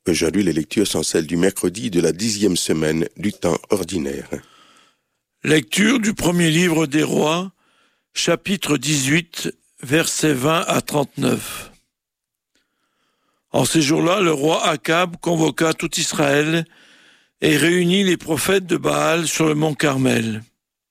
Aujourd'hui, les lectures sont celles du mercredi de la 10e semaine du temps ordinaire. Lecture du premier livre des rois, chapitre 18, versets 20 à 39. En ces jours-là, le roi Akab convoqua tout Israël et réunit les prophètes de Baal sur le mont Carmel.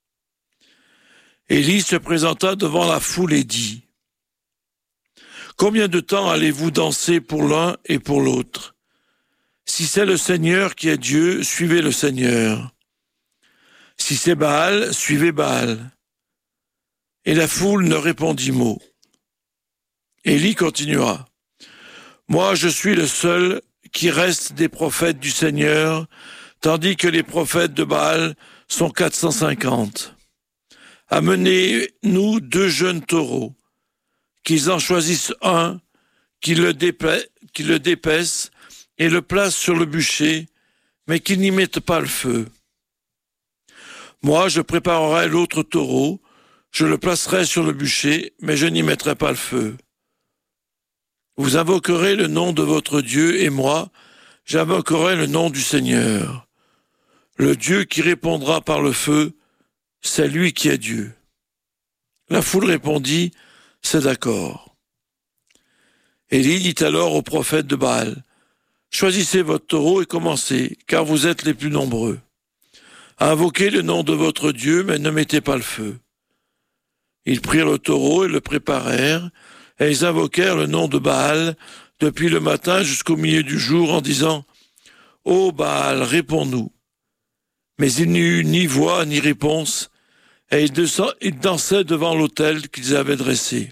Élie se présenta devant la foule et dit : « Combien de temps allez-vous danser pour l'un et pour l'autre ? Si c'est le Seigneur qui est Dieu, suivez le Seigneur. Si c'est Baal, suivez Baal. » Et la foule ne répondit mot. Élie continua : « Moi, je suis le seul qui reste des prophètes du Seigneur, tandis que les prophètes de Baal sont 450. Amenez-nous 2 jeunes taureaux, qu'ils en choisissent un, qu'ils le dépaissent et le placent sur le bûcher, mais qu'ils n'y mettent pas le feu. Moi, je préparerai l'autre taureau, je le placerai sur le bûcher, mais je n'y mettrai pas le feu. Vous invoquerez le nom de votre Dieu, et moi, j'invoquerai le nom du Seigneur. Le Dieu qui répondra par le feu, c'est lui qui est Dieu. » La foule répondit : « C'est d'accord. » Élie dit alors aux prophètes de Baal : « Choisissez votre taureau et commencez, car vous êtes les plus nombreux. Invoquez le nom de votre Dieu, mais ne mettez pas le feu. » Ils prirent le taureau et le préparèrent, et ils invoquèrent le nom de Baal depuis le matin jusqu'au milieu du jour en disant : « Ô Baal, réponds-nous. » Mais il n'y eut ni voix ni réponse, et ils dansaient devant l'autel qu'ils avaient dressé.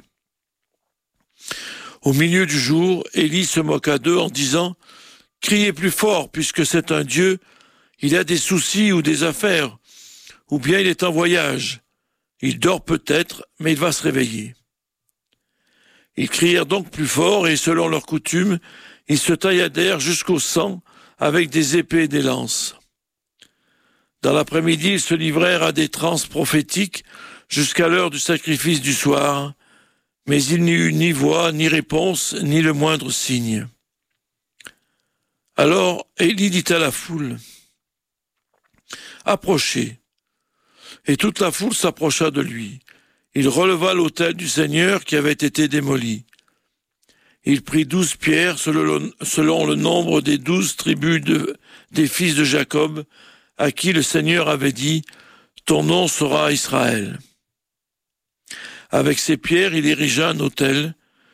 Au milieu du jour, Élie se moqua d'eux en disant : « Criez plus fort, puisque c'est un Dieu, il a des soucis ou des affaires, ou bien il est en voyage. Il dort peut-être, mais il va se réveiller. » Ils crièrent donc plus fort, et selon leur coutume, ils se tailladèrent jusqu'au sang avec des épées et des lances. Dans l'après-midi, ils se livrèrent à des transes prophétiques jusqu'à l'heure du sacrifice du soir, mais il n'y eut ni voix, ni réponse, ni le moindre signe. Alors Élie dit à la foule : « Approchez. » Et toute la foule s'approcha de lui. Il releva l'autel du Seigneur qui avait été démoli. Il prit 12 pierres selon le nombre des 12 tribus des fils de Jacob, à qui le Seigneur avait dit : « Ton nom sera Israël. » Avec ces pierres, il érigea un autel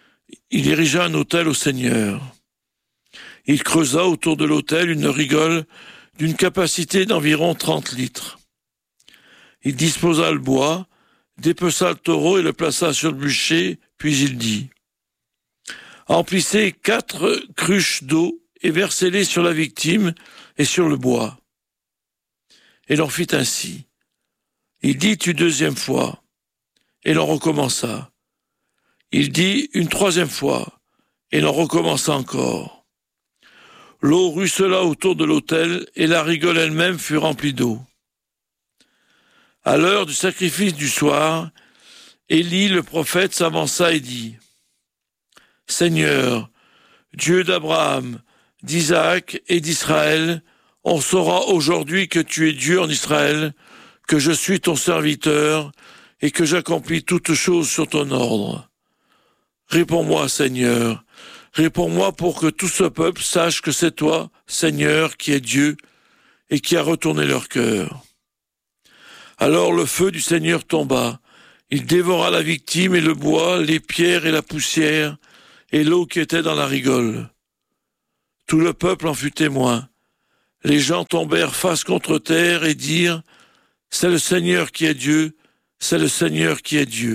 au Seigneur. Il creusa autour de l'autel une rigole d'une capacité d'environ 30 litres. Il disposa le bois, dépeça le taureau et le plaça sur le bûcher, puis il dit : « Emplissez 4 cruches d'eau et versez-les sur la victime et sur le bois. » Et l'on fit ainsi. Il dit une 2e fois, et l'on recommença. Il dit une 3e fois, et l'on recommença encore. L'eau ruissela autour de l'autel, et la rigole elle-même fut remplie d'eau. À l'heure du sacrifice du soir, Élie le prophète s'avança et dit : « Seigneur, Dieu d'Abraham, d'Isaac et d'Israël, on saura aujourd'hui que tu es Dieu en Israël, que je suis ton serviteur et que j'accomplis toutes choses sur ton ordre. Réponds-moi, Seigneur, réponds-moi pour que tout ce peuple sache que c'est toi, Seigneur, qui es Dieu et qui a retourné leur cœur. » Alors le feu du Seigneur tomba, il dévora la victime et le bois, les pierres et la poussière, et l'eau qui était dans la rigole. Tout le peuple en fut témoin. Les gens tombèrent face contre terre et dirent : « C'est le Seigneur qui est Dieu, c'est le Seigneur qui est Dieu. »